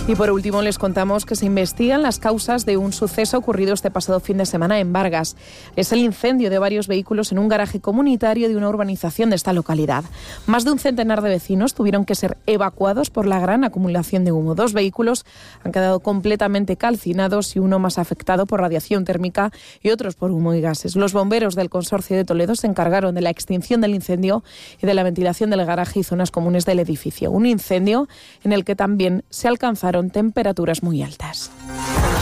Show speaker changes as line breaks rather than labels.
Y por último les contamos que se investigan las causas de un suceso ocurrido este pasado fin de semana en Vargas. Es el incendio de varios vehículos en un garaje comunitario de una urbanización de esta localidad. Más de un centenar de vecinos tuvieron que ser evacuados por la gran acumulación de humo. 2 vehículos han quedado completamente calcinados y uno más afectado por radiación térmica y otros por humo y gases. Los bomberos del Consorcio de Toledo se encargaron de la extinción del incendio y de la ventilación del garaje y zonas comunes del edificio. Un incendio en el que también se alcanzaron temperaturas muy altas.